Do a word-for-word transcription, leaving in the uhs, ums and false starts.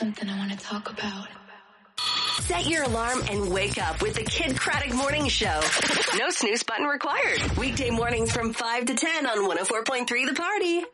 something I want to talk about. Set your alarm and wake up with the Kid Craddock Morning Show. No snooze button required. Weekday mornings from five to ten on one oh four point three The Party.